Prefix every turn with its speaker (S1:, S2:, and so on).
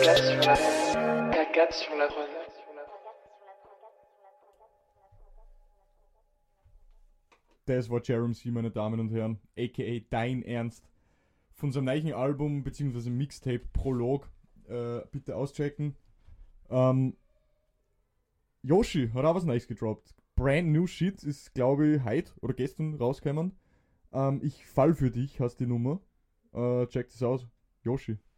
S1: Caca sur la grenade.
S2: Das war Jerome C., meine Damen und Herren, a.k.a. Dein Ernst. Von seinem neuen Album bzw. Mixtape Prolog, bitte auschecken. Yoshi hat auch was Neues gedroppt. Brand New Shit ist, glaube ich, heute oder gestern rausgekommen. Ich fall für dich, heißt die Nummer. Check das aus. Yoshi.